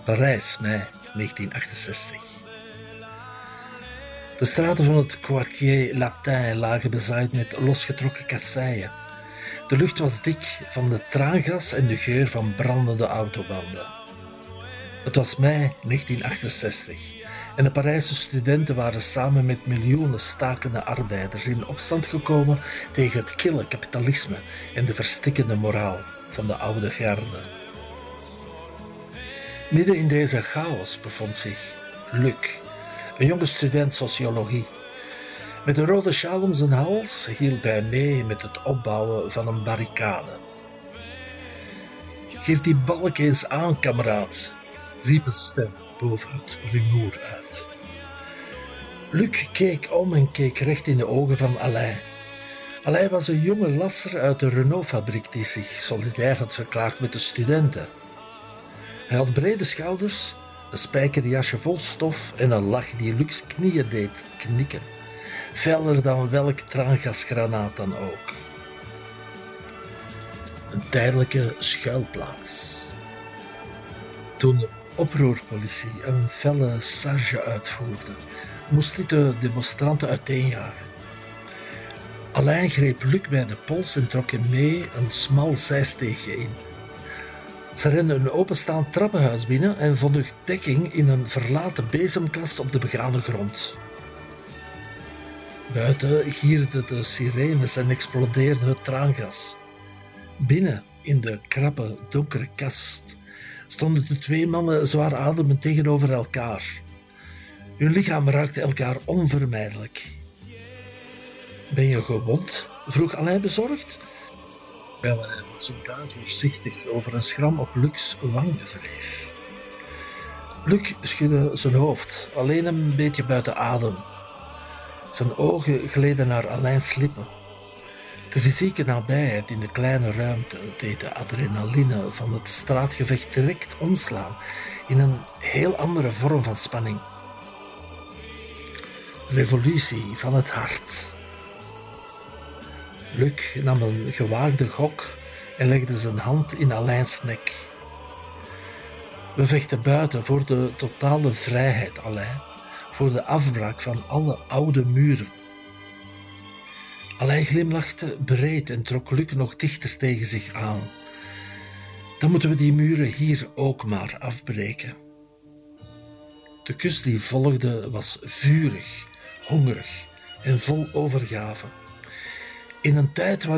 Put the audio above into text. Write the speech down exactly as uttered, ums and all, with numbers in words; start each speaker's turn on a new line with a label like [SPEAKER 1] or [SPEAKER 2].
[SPEAKER 1] Parijs, mei negentien achtenzestig. De straten van het Quartier Latin lagen bezaaid met losgetrokken kasseien. De lucht was dik van de traangas en de geur van brandende autobanden. Het was mei negentien achtenzestig en de Parijse studenten waren samen met miljoenen stakende arbeiders in opstand gekomen tegen het kille kapitalisme en de verstikkende moraal van de oude garde. Midden in deze chaos bevond zich Luc, een jonge student sociologie. Met een rode sjaal om zijn hals hielp hij mee met het opbouwen van een barricade. Geef die balk eens aan, kameraad, riep een stem boven het rumoer uit. Luc keek om en keek recht in de ogen van Alain. Alain was een jonge lasser uit de Renault-fabriek die zich solidair had verklaard met de studenten. Hij had brede schouders, een spijkerjasje vol stof en een lach die Luc's knieën deed knikken. Feller dan welk traangasgranaat dan ook. Een tijdelijke schuilplaats. Toen de oproerpolitie een felle charge uitvoerde, moest dit de demonstranten uiteenjagen. Alain greep Luc bij de pols en trok hem mee een smal zijsteegje in. Ze renden een openstaand trappenhuis binnen en vonden dekking in een verlaten bezemkast op de begane grond. Buiten gierden de sirenes en explodeerde het traangas. Binnen, in de krappe, donkere kast, stonden de twee mannen zwaar ademend tegenover elkaar. Hun lichaam raakte elkaar onvermijdelijk. Ben je gewond? Vroeg Alain bezorgd, terwijl hij met zijn duim voorzichtig over een schram op Luc's wang wreef. Luc schudde zijn hoofd, alleen een beetje buiten adem. Zijn ogen gleden naar Alain's lippen. De fysieke nabijheid in de kleine ruimte deed de adrenaline van het straatgevecht direct omslaan in een heel andere vorm van spanning. Revolutie van het hart. Luc nam een gewaagde gok en legde zijn hand in Alains nek. We vechten buiten voor de totale vrijheid, Alain, voor de afbraak van alle oude muren. Alain glimlachte breed en trok Luc nog dichter tegen zich aan. Dan moeten we die muren hier ook maar afbreken. De kus die volgde was vurig, hongerig en vol overgave. In een tijd waar